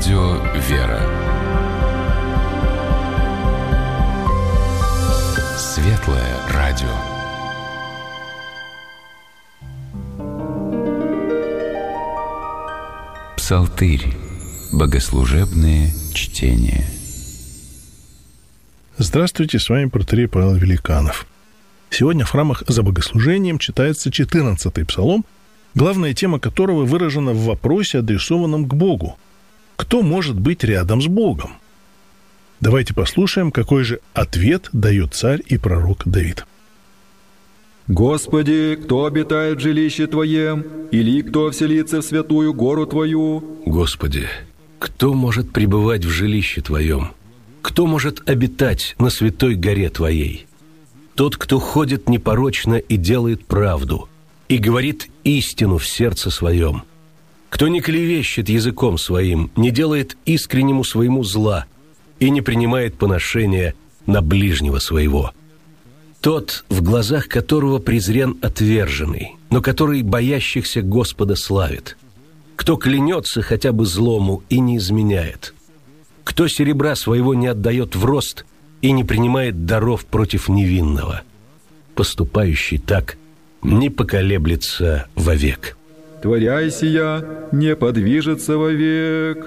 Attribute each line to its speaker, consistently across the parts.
Speaker 1: Радио «Вера». Светлое радио. Псалтырь. Богослужебные чтения.
Speaker 2: Здравствуйте, с вами протоиерей Павел Великанов. Сегодня в храмах за богослужением читается 14-й псалом, главная тема которого выражена в вопросе, адресованном к Богу. Кто может быть рядом с Богом? Давайте послушаем, какой же ответ дает царь и пророк Давид.
Speaker 3: «Господи, кто обитает в жилище Твоем, или кто вселится в святую гору Твою?»
Speaker 4: Господи, кто может пребывать в жилище Твоем? Кто может обитать на святой горе Твоей? Тот, кто ходит непорочно и делает правду, и говорит истину в сердце своем, кто не клевещет языком своим, не делает искреннему своему зла и не принимает поношения на ближнего своего. Тот, в глазах которого презрен отверженный, но который боящихся Господа славит, кто клянется хотя бы злому и не изменяет, кто серебра своего не отдает в рост и не принимает даров против невинного, поступающий так не поколеблется вовек.
Speaker 3: Творяй сия, не подвижется вовек.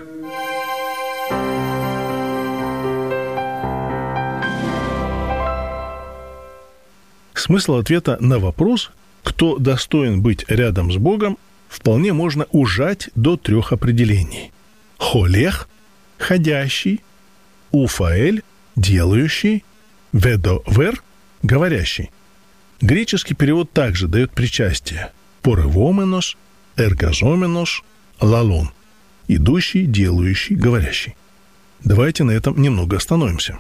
Speaker 2: Смысл ответа на вопрос, кто достоин быть рядом с Богом, вполне можно ужать до 3 определений. Холех – ходящий, уфаэль – делающий, ведовер – говорящий. Греческий перевод также дает причастие порывоменос, эргозоменос, лалон – идущий, делающий, говорящий. Давайте на этом немного остановимся.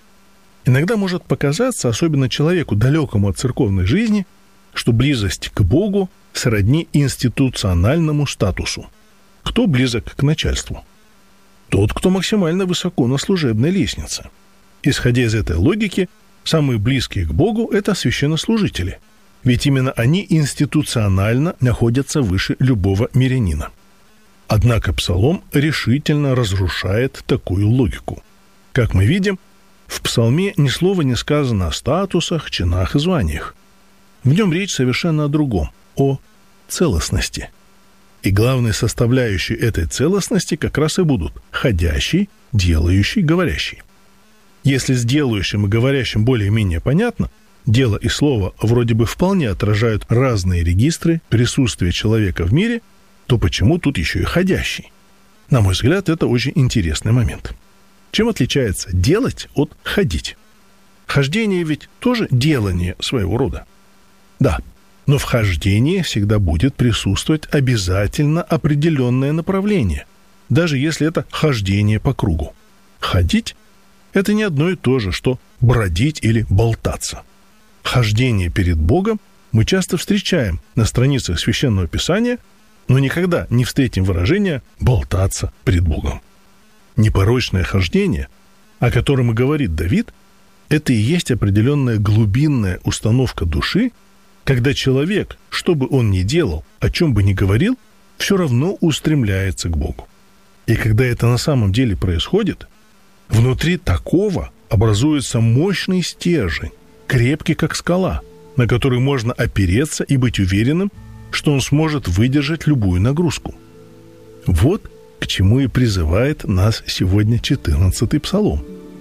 Speaker 2: Иногда может показаться, особенно человеку, далекому от церковной жизни, что близость к Богу сродни институциональному статусу. Кто близок к начальству? Тот, кто максимально высоко на служебной лестнице. Исходя из этой логики, самые близкие к Богу – это священнослужители, ведь именно они институционально находятся выше любого мирянина. Однако псалом решительно разрушает такую логику. Как мы видим, в псалме ни слова не сказано о статусах, чинах и званиях. В нем речь совершенно о другом – о целостности. И главной составляющей этой целостности как раз и будут ходящий, делающий, говорящий. Если с делающим и говорящим более-менее понятно, дело и слово вроде бы вполне отражают разные регистры присутствия человека в мире, то почему тут еще и ходящий? На мой взгляд, это очень интересный момент. Чем отличается делать от ходить? Хождение ведь тоже делание своего рода. Да, но в хождении всегда будет присутствовать обязательно определенное направление, даже если это хождение по кругу. Ходить – это не одно и то же, что бродить или болтаться. Хождение перед Богом мы часто встречаем на страницах Священного Писания, но никогда не встретим выражение «болтаться пред Богом». Непорочное хождение, о котором и говорит Давид, это и есть определенная глубинная установка души, когда человек, что бы он ни делал, о чем бы ни говорил, все равно устремляется к Богу. И когда это на самом деле происходит, внутри такого образуется мощный стержень, крепкий как скала, на который можно опереться и быть уверенным, что он сможет выдержать любую нагрузку. Вот к чему и призывает нас сегодня 14-й псалом.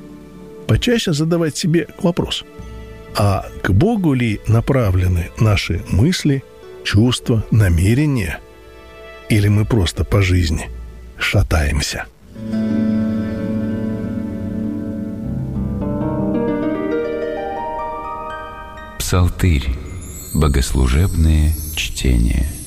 Speaker 2: Почаще задавать себе вопрос: а к Богу ли направлены наши мысли, чувства, намерения? Или мы просто по жизни шатаемся?
Speaker 1: Псалтырь. Богослужебные чтения.